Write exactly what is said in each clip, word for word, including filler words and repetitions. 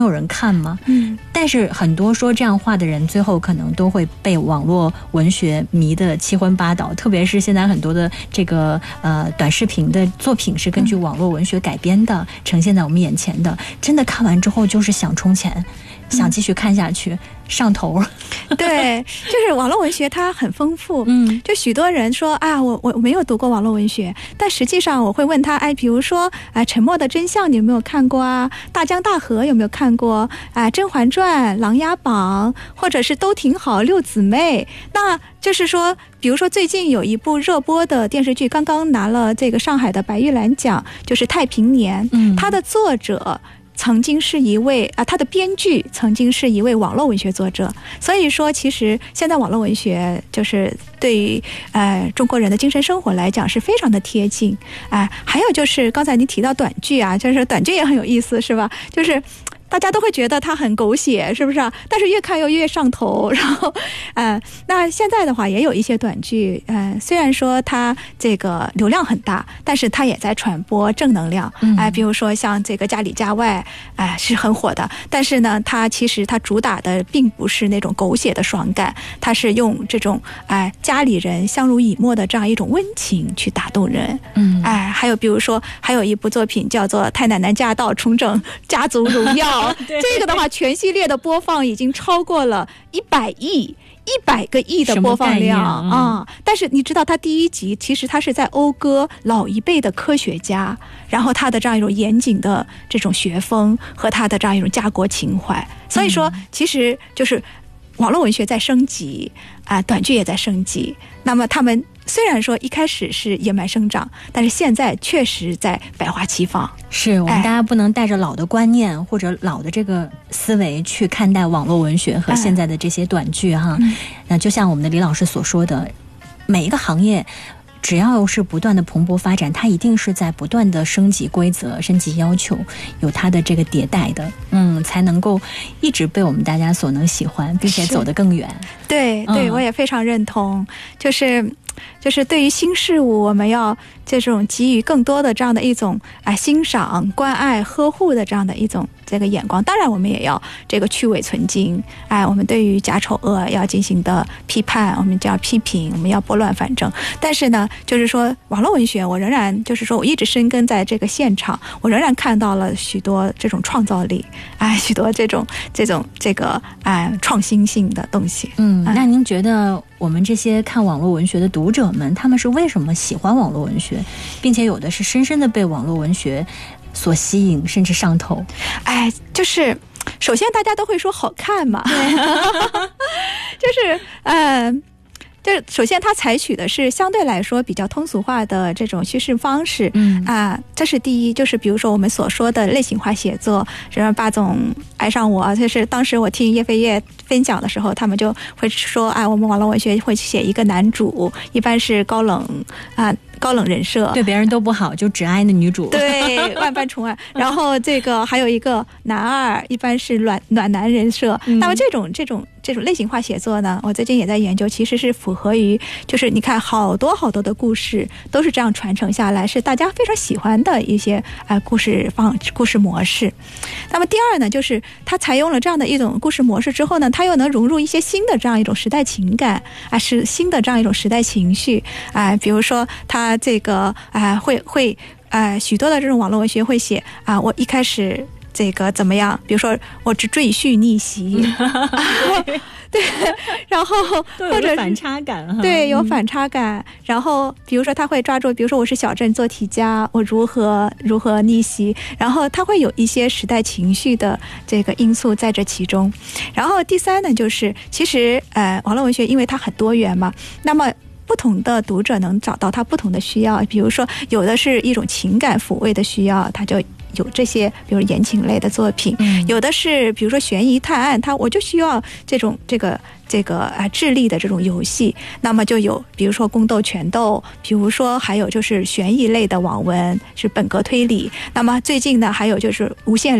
有人看吗？ 嗯， 但是很多说这样话的人，最后可能都会被网络文学迷得七荤八倒。特别是现在很多的这个呃短视频的作品是根据网络文学改编的，嗯、呈现在我们眼前的，真的看完之后就是想充钱，想继续看下去。嗯上头。 对，就是网络文学它很丰富， 嗯， 就许多人说啊，我我没有读过网络文学，但实际上我会问他，哎，比如说啊，《沉默的真相》你有没有看过啊？《大江大河》有没有看过啊？《甄嬛传》《琅琊榜》，或者是都挺好六姊妹，那就是说，比如说最近有一部热播的电视剧，刚刚拿了这个上海的白玉兰奖，就是《太平年》， 嗯， 它的作者曾经是一位啊，他的编剧曾经是一位网络文学作者，所以说其实现在网络文学就是对于呃中国人的精神生活来讲是非常的贴近。哎、呃，还有就是刚才你提到短剧啊，就是短剧也很有意思，是吧？就是大家都会觉得它很狗血，是不是啊？但是越看又越上头。然后，呃，那现在的话也有一些短剧，呃，虽然说它这个流量很大，但是它也在传播正能量。哎、呃，比如说像这个家里家外，哎、呃，是很火的。但是呢，它其实它主打的并不是那种狗血的爽感，它是用这种哎、呃、家里人相濡以沫的这样一种温情去打动人。 嗯， 哎、呃，还有比如说还有一部作品叫做《太奶奶驾到，重整家族荣耀》。这个的话，全系列的播放已经超过了一百亿，一百个亿的播放量啊、嗯！但是你知道，它第一集其实它是在讴歌老一辈的科学家，然后他的这样一种严谨的这种学风和他的这样一种家国情怀。所以说，其实就是网络文学在升级啊、呃，短剧也在升级。那么他们虽然说一开始是野蛮生长，但是现在确实在百花齐放。 是我们大家不能带着老的观念、哎、或者老的这个思维去看待网络文学和现在的这些短剧哈。那、嗯、就像我们的李老师所说的，每一个行业只要是不断的蓬勃发展，它一定是在不断的升级规则、升级要求，有它的这个迭代的，嗯，才能够一直被我们大家所能喜欢，并且走得更远。 对对、嗯，我也非常认同，就是就是对于新事物，我们要这种给予更多的这样的一种啊、呃、欣赏、关爱、呵护的这样的一种这个眼光。当然，我们也要这个去伪存精，哎、呃，我们对于假丑恶要进行的批判，我们就要批评，我们要拨乱反正。但是呢，就是说网络文学，我仍然就是说我一直深耕在这个现场，我仍然看到了许多这种创造力，哎、呃，许多这种这种这个哎、呃、创新性的东西。 嗯，那您觉得我们这些看网络文学的读者们，他们是为什么喜欢网络文学，并且有的是深深的被网络文学所吸引，甚至上头？ 哎，就是首先大家都会说好看嘛，对就是呃。就是首先，它采取的是相对来说比较通俗化的这种叙事方式， 嗯啊，这是第一。就是比如说我们所说的类型化写作，什么霸总爱上我，就是当时我听叶飞叶分享的时候，他们就会说啊，我们网络文学会写一个男主，一般是高冷啊。高冷人设， 对别人都不好，就只爱那女主， 对，万般宠爱。然后这个还有一个男二，一般是暖暖男人设。嗯、那么这种这种这种类型化写作呢，我最近也在研究，其实是符合于，就是你看好多好多的故事都是这样传承下来，是大家非常喜欢的一些呃故事方故事模式。那么第二呢，就是它采用了这样的一种故事模式之后呢，它又能融入一些新的这样一种时代情感啊，是新的这样一种时代情绪啊，比如说它。这个啊、呃，会会啊、呃，许多的这种网络文学会写啊、呃，我一开始这个怎么样？比如说，我只赘婿逆袭，对，对，然后或者有反差感哈， 对，有反差感。嗯、然后比如说，他会抓住，比如说我是小镇做题家，我如何如何逆袭，然后他会有一些时代情绪的这个因素在这其中。然后第三呢，就是其实呃，网络文学因为它很多元嘛，那么。不同的读者能找到他不同的需要，比如说有的是一种情感抚慰的需要，他就有这些比如言情类的作品、嗯、有的是比如说悬疑探案，他我就需要这种这个这个啊智力的这种游戏，那么就有比如说宫斗拳斗，比如说还有就是悬疑类的网文是本格推理，那么最近呢还有就是无限流，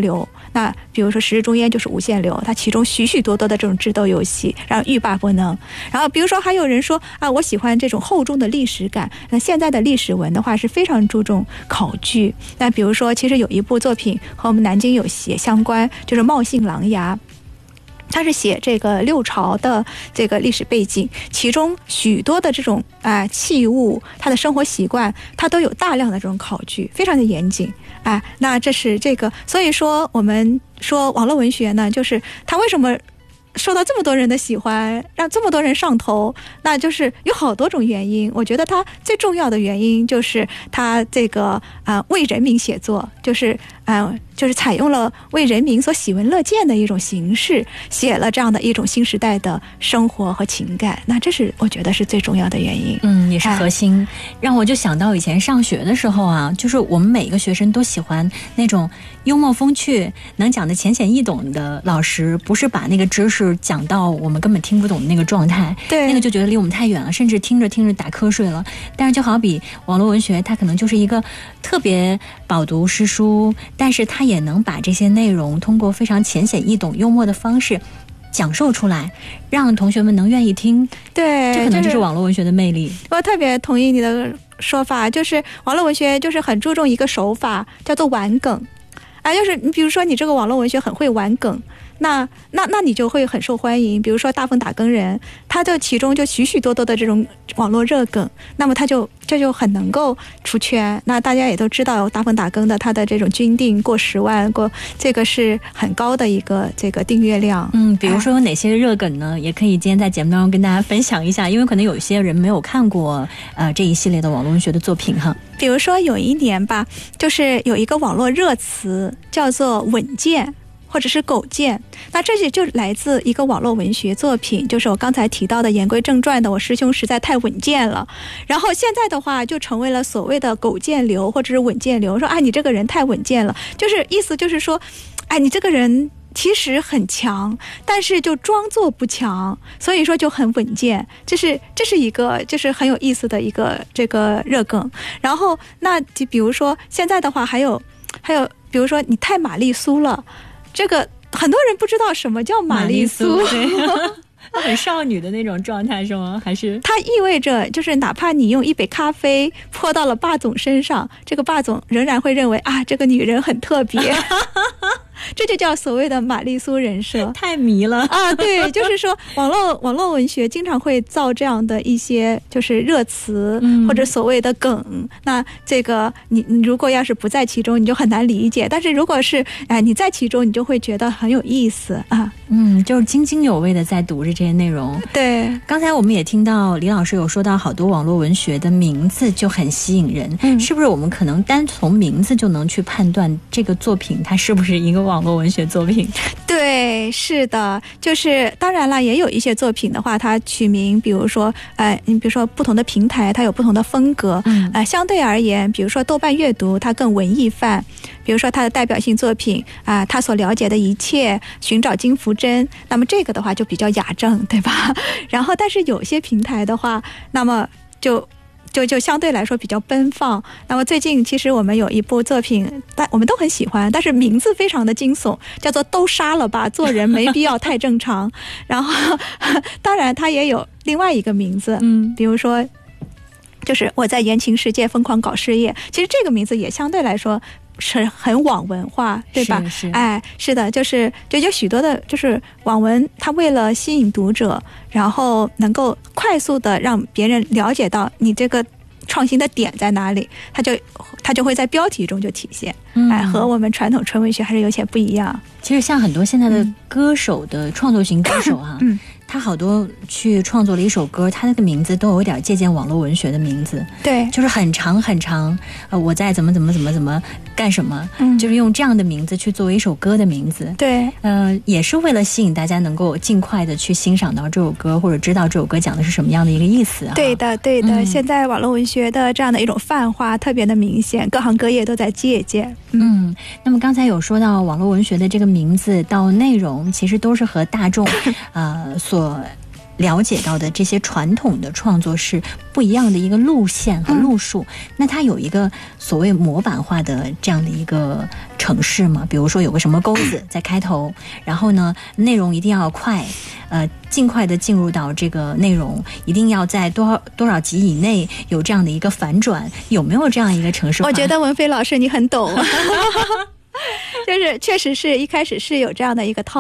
那比如说《十日中烟》就是无限流，它其中许许多多的这种智斗游戏让欲罢不能。然后比如说还有人说啊，我喜欢这种厚重的历史感，那现在的历史文的话是非常注重考据。那比如说其实有一部作品和我们南京有些相关，就是《茂信琅琊》，它是写这个六朝的这个历史背景，其中许多的这种啊、呃、器物，它的生活习惯，它都有大量的这种考据，非常的严谨。哎、呃，那这是这个，所以说我们说网络文学呢，就是它为什么受到这么多人的喜欢，让这么多人上头，那就是有好多种原因。我觉得它最重要的原因就是它这个啊、呃、为人民写作，就是啊、呃、就是采用了为人民所喜闻乐见的一种形式，写了这样的一种新时代的生活和情感。那这是我觉得是最重要的原因。 嗯，也是核心、哎、让我就想到以前上学的时候啊，就是我们每个学生都喜欢那种幽默风趣能讲得浅显易懂的老师，不是把那个知识讲到我们根本听不懂的那个状态， 对， 那个就觉得离我们太远了，甚至听着听着打瞌睡了。但是就好比网络文学，它可能就是一个特别饱读诗书，但是它也能把这些内容通过非常浅显易懂幽默的方式讲授出来，让同学们能愿意听。 对， 这可能就是网络文学的魅力。 我特别同意你的说法，就是网络文学就是很注重一个手法，叫做玩梗。哎，就是你比如说你这个网络文学很会玩梗，那那那你就会很受欢迎。比如说大风打更人，它就其中就许许多多的这种网络热梗，那么它就这就很能够出圈。那大家也都知道大风打更的它的这种均订过十万，过这个是很高的一个这个订阅量。 嗯，比如说有哪些热梗呢？哎、也可以今天在节目当中跟大家分享一下，因为可能有一些人没有看过呃这一系列的网络文学的作品哈。 比如说有一年吧，就是有一个网络热词叫做稳健或者是狗健，那这些就来自一个网络文学作品，就是我刚才提到的言归正传的我师兄实在太稳健了，然后现在的话就成为了所谓的狗健流或者是稳健流，说啊你这个人太稳健了，就是意思就是说哎你这个人其实很强，但是就装作不强，所以说就很稳健。这是这是一个就是很有意思的一个这个热梗。然后那就比如说现在的话还有还有比如说你太玛丽苏了，这个很多人不知道什么叫玛丽苏， 很少女的那种状态是吗？还是它意味着就是哪怕你用一杯咖啡泼到了霸总身上，这个霸总仍然会认为啊这个女人很特别这就叫所谓的玛丽苏人设， 太迷了啊！对，就是说网络网络文学经常会造这样的一些就是热词、嗯、或者所谓的梗。那这个你你如果要是不在其中，你就很难理解；但是如果是哎、呃、你在其中，你就会觉得很有意思啊。 嗯，就是津津有味的在读着这些内容。 对， 刚才我们也听到李老师有说到好多网络文学的名字就很吸引人，嗯，是不是我们可能单从名字就能去判断这个作品它是不是一个网络文学作品？ 对，是的，就是当然了，也有一些作品的话，它取名，比如说，呃，你比如说不同的平台，它有不同的风格，嗯，呃，相对而言，比如说豆瓣阅读，它更文艺范，比如说它的代表性作品啊、呃，它所了解的一切，寻找金福珍，那么这个的话就比较雅正，对吧？然后，但是有些平台的话，那么就。就就相对来说比较奔放。那么最近其实我们有一部作品，但我们都很喜欢，但是名字非常的惊悚，叫做《都杀了吧，做人没必要太正常》。然后，当然它也有另外一个名字，嗯，比如说，就是我在言情世界疯狂搞事业。其实这个名字也相对来说是很网文化，对吧？ 是是， 哎，是的，就是就有许多的，就是网文，它为了吸引读者，然后能够快速的让别人了解到你这个创新的点在哪里，它就它就会在标题中就体现，嗯、哎，和我们传统纯文学还是有些不一样。 其实像很多现在的歌手的、嗯、创作型歌手啊，嗯。他好多去创作了一首歌，他那个名字都有点借鉴网络文学的名字， 对， 就是很长很长，呃，我在怎么怎么怎么怎么干什么，嗯，就是用这样的名字去作为一首歌的名字， 对， 呃，也是为了吸引大家能够尽快的去欣赏到这首歌，或者知道这首歌讲的是什么样的一个意思啊。 对的，对的、嗯，现在网络文学的这样的一种泛化特别的明显，各行各业都在借鉴。 嗯，嗯那么刚才有说到网络文学的这个名字到内容，其实都是和大众呃所了解到的这些传统的创作是不一样的一个路线和路数、嗯、那它有一个所谓模板化的这样的一个程式吗？比如说有个什么钩子在开头，然后呢内容一定要快，呃尽快的进入到这个内容，一定要在多少多少集以内有这样的一个反转，有没有这样一个程式化？ 我觉得文飞老师你很懂就是确实是一开始是有这样的一个套